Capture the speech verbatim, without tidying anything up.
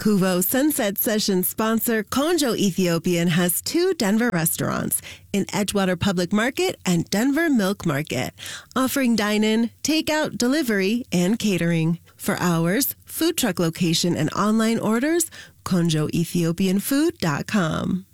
Kuvo Sunset Sessions sponsor Konjo Ethiopian has two Denver restaurants in Edgewater Public Market and Denver Milk Market, offering dine-in, takeout, delivery, and catering. For hours, food truck location, and online orders, konjo ethiopian food dot com.